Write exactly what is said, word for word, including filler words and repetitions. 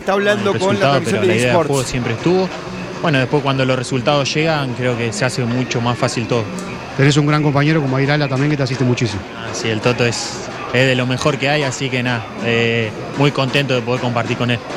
está hablando el con la resultado, transmisión pero de la idea del juego eSports. siempre estuvo. Bueno, después cuando los resultados llegan, creo que se hace mucho más fácil todo. Tenés un gran compañero como Airala también que te asiste muchísimo. Ah, sí, el Toto es, es de lo mejor que hay, así que nada, eh, muy contento de poder compartir con él.